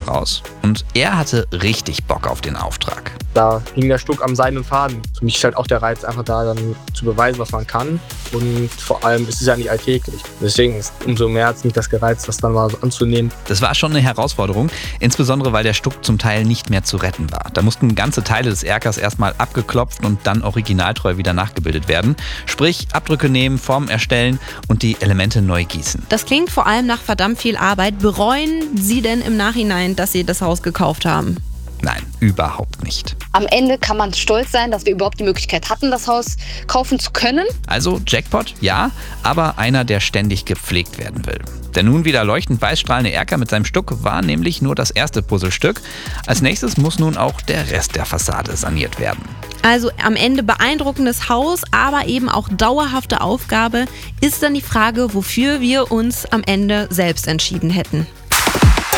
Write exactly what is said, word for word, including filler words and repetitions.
raus und er hatte richtig Bock auf den Auftrag. Da hing der Stuck am seidenen Faden. Für mich ist halt auch der Reiz, einfach da dann zu beweisen, was man kann. Und vor allem ist es ja nicht alltäglich. Deswegen ist umso mehr hat mich das gereizt, das dann mal so anzunehmen. Das war schon eine Herausforderung, insbesondere weil der Stuck zum Teil nicht mehr zu retten war. Da mussten ganze Teile des Erkers erstmal abgeklopft und dann originaltreu wieder nachgebildet werden. Sprich, Abdrücke nehmen, Formen erstellen und die Elemente neu gießen. Das klingt vor allem nach verdammt viel Arbeit. Bereuen Sie denn im Nachhinein, dass Sie das Haus gekauft haben? Nein, überhaupt nicht. Am Ende kann man stolz sein, dass wir überhaupt die Möglichkeit hatten, das Haus kaufen zu können. Also Jackpot, ja, aber einer, der ständig gepflegt werden will. Der nun wieder leuchtend weißstrahlende Erker mit seinem Stuck war nämlich nur das erste Puzzlestück. Als nächstes muss nun auch der Rest der Fassade saniert werden. Also am Ende beeindruckendes Haus, aber eben auch dauerhafte Aufgabe. Ist dann die Frage, wofür wir uns am Ende selbst entschieden hätten.